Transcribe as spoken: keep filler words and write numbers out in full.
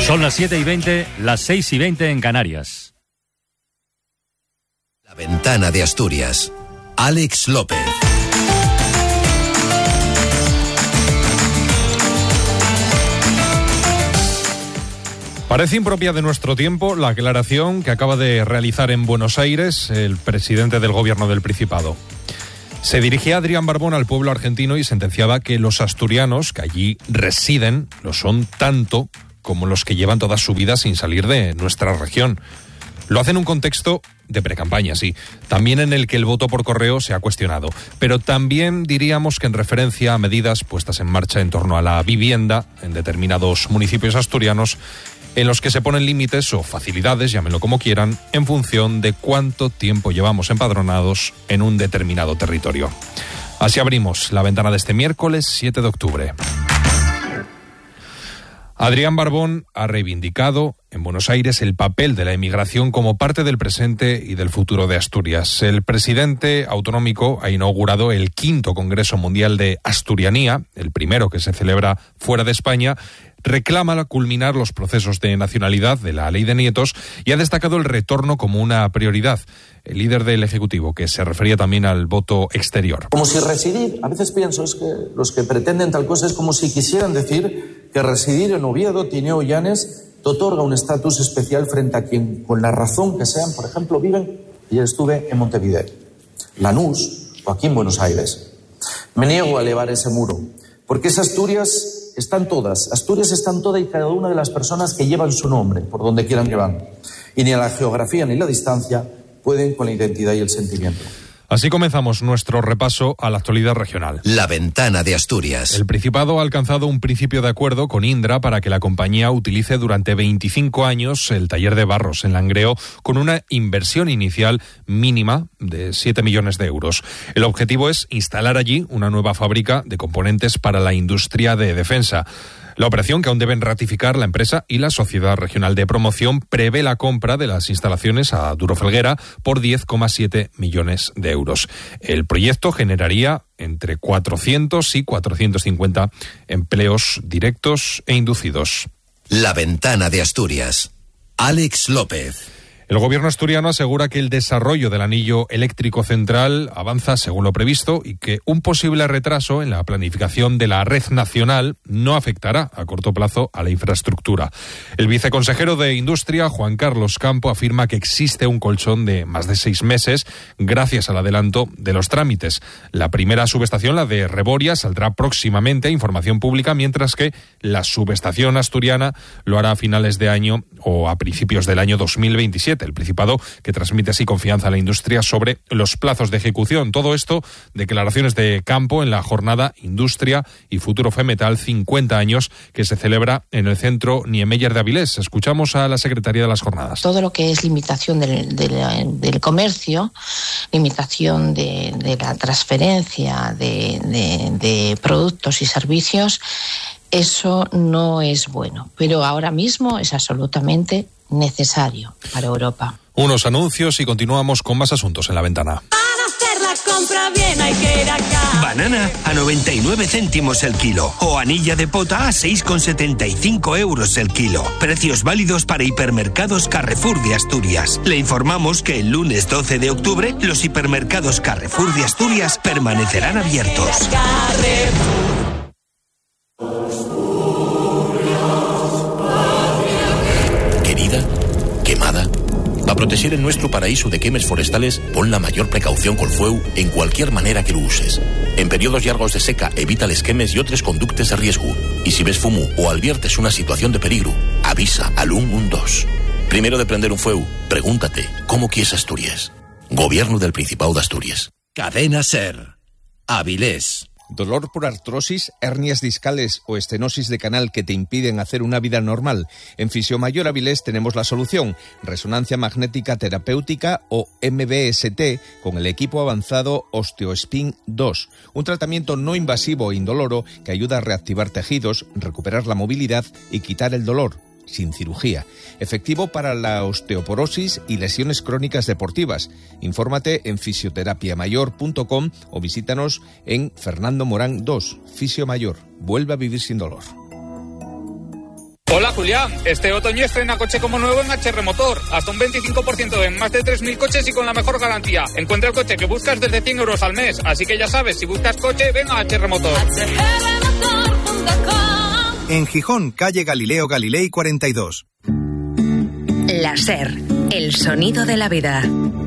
Son las siete y veinte, las seis y veinte en Canarias. La Ventana de Asturias. Alex López. Parece impropia de nuestro tiempo la aclaración que acaba de realizar en Buenos Aires el presidente del Gobierno del Principado. Se dirigía Adrián Barbón al pueblo argentino y sentenciaba que los asturianos que allí residen lo son tanto como los que llevan toda su vida sin salir de nuestra región. Lo hace en un contexto de precampaña, sí, también en el que el voto por correo se ha cuestionado, pero también diríamos que en referencia a medidas puestas en marcha en torno a la vivienda en determinados municipios asturianos, en los que se ponen límites o facilidades, llámenlo como quieran, en función de cuánto tiempo llevamos empadronados en un determinado territorio. Así abrimos la ventana de este miércoles siete de octubre. Adrián Barbón ha reivindicado en Buenos Aires el papel de la emigración como parte del presente y del futuro de Asturias. El presidente autonómico ha inaugurado el quinto Congreso Mundial de Asturianía, el primero que se celebra fuera de España. Reclama culminar los procesos de nacionalidad de la Ley de Nietos y ha destacado el retorno como una prioridad. El líder del Ejecutivo, que se refería también al voto exterior. Como si residir, a veces pienso, es que los que pretenden tal cosa es como si quisieran decir que residir en Oviedo, Tineo y Llanes te otorga un estatus especial frente a quien, con la razón que sean, por ejemplo, viven, y yo estuve en Montevideo, Lanús o aquí en Buenos Aires. Me niego a elevar ese muro, porque esas Asturias están todas, Asturias están toda y cada una de las personas que llevan su nombre, por donde quieran que van. Y ni a la geografía ni la distancia pueden con la identidad y el sentimiento. Así comenzamos nuestro repaso a la actualidad regional. La Ventana de Asturias. El Principado ha alcanzado un principio de acuerdo con Indra para que la compañía utilice durante veinticinco años el taller de Barros en Langreo con una inversión inicial mínima de siete millones de euros. El objetivo es instalar allí una nueva fábrica de componentes para la industria de defensa. La operación, que aún deben ratificar la empresa y la Sociedad Regional de Promoción, prevé la compra de las instalaciones a Duro Felguera por diez coma siete millones de euros. El proyecto generaría entre cuatrocientos y cuatrocientos cincuenta empleos directos e inducidos. La Ventana de Asturias. Alex López. El gobierno asturiano asegura que el desarrollo del anillo eléctrico central avanza según lo previsto y que un posible retraso en la planificación de la red nacional no afectará a corto plazo a la infraestructura. El viceconsejero de Industria, Juan Carlos Campo, afirma que existe un colchón de más de seis meses gracias al adelanto de los trámites. La primera subestación, la de Reboria, saldrá próximamente a información pública, mientras que la subestación asturiana lo hará a finales de año o a principios del año dos mil veintisiete. El Principado, que transmite así confianza a la industria sobre los plazos de ejecución. Todo esto, declaraciones de Campo en la jornada Industria y Futuro Femetal cincuenta años, que se celebra en el centro Niemeyer de Avilés. Escuchamos a la secretaria de las jornadas. Todo lo que es limitación del, del, del comercio, limitación de, de la transferencia de, de, de productos y servicios, eso no es bueno, pero ahora mismo es absolutamente necesario para Europa. Unos anuncios y continuamos con más asuntos en la ventana. Para hacer la compra bien hay que ir acá. Banana a noventa y nueve céntimos el kilo o anilla de pota a seis con setenta y cinco euros el kilo. Precios válidos para hipermercados Carrefour de Asturias. Le informamos que el lunes doce de octubre los hipermercados Carrefour de Asturias permanecerán abiertos. Querida, quemada. Para proteger el nuestro paraíso de quemes forestales, pon la mayor precaución col fueu en cualquier manera que lo uses. En periodos largos de seca, evita les quemes y otros conductes de riesgo. Y si ves fumo o adviertes una situación de peligro, avisa al ciento doce. Primero de prender un fueu, pregúntate, ¿cómo quieres Asturias? Gobierno del Principado de Asturias. Cadena SER. Avilés. ¿Dolor por artrosis, hernias discales o estenosis de canal que te impiden hacer una vida normal? En Fisiomayor Avilés tenemos la solución. Resonancia magnética terapéutica o M B S T con el equipo avanzado OsteoSpin dos. Un tratamiento no invasivo e indoloro que ayuda a reactivar tejidos, recuperar la movilidad y quitar el dolor, sin cirugía. Efectivo para la osteoporosis y lesiones crónicas deportivas. Infórmate en fisioterapiamayor punto com o visítanos en Fernando Morán dos, Fisio Mayor. Vuelve a vivir sin dolor. Hola Julián, este otoño estrena coche como nuevo en H R Motor, hasta un veinticinco por ciento en más de tres mil coches y con la mejor garantía. Encuentra el coche que buscas desde cien euros al mes, así que ya sabes, si buscas coche, ven a H R Motor. En Gijón, calle Galileo Galilei cuarenta y dos. La SER, el sonido de la vida.